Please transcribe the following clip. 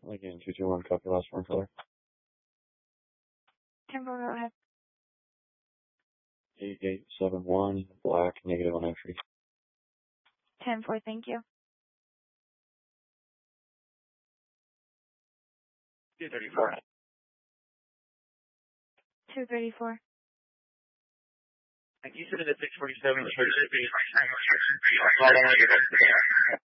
Again, 221, copy last one color. 10-4, go ahead. 8871, black, negative on entry. 10-4, thank you. 234. 234. You said it at 647.